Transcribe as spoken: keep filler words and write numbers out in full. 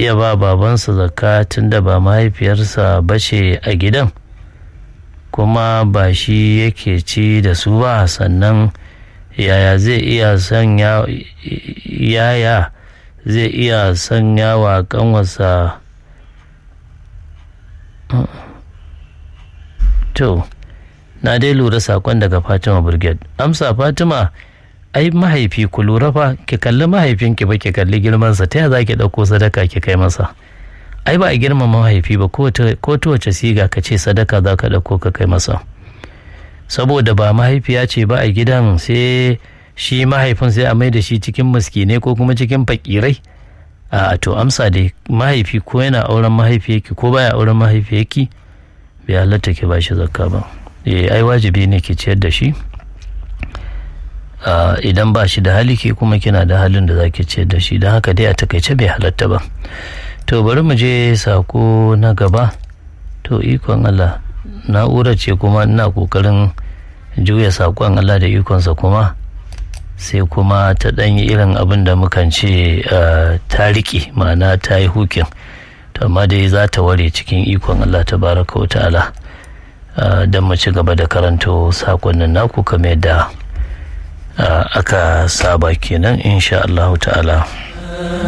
iya ba babansa zakka tunda ba mahaifiyarsa bace a gidan kuma ba shi yake ci da su ba, sannan yaya zai iya sanya yaya zai iya sanya wa kanwarsa to na dai lura sakon daga Fatima Brigade. Amsa Fatima, ai mahaifi ku lura fa, ki kalli mahaifinki ba ki kalli girmansa, ta za ki ɗauko sadaka ki kai masa? Ai ba a girmama mahaifi ba, ko ta wace siga ka ce sadaka za ka ɗauko ka kai masa, saboda ba mahaifiya ce ba a gidan, sai shi mahaifin sai a mai da shi cikin miskinai ko kuma cikin fakirai. A to amsa dai, mahaifi ko yana auren mahaifiyarki ko baya auren mahaifiyarki bai halatta ki ba shi zakka ba. Eh ai wajibi ne ki ciyar da shi. Uh, idan ba shi da hali ke kuma kina da halin da zaki ciyar da shi, don haka dai a takaice bai halatta ba. To bari mu je sako na gaba. To ikon Allah, na'ura ce kuma ina kokarin juya sakon Allah da ikonsa, kuma sai kuma ta ɗanyi irin abin da mukan ce uh, ta riƙe, ma'ana ta yi hukin, to amma dai za ta ware cikin ikon Allah tabaraka wa ta'ala, uh, don mu ci gaba da karanto sakonnin naku kamar yadda Uh, aka saba kenan insha Allah ta'ala.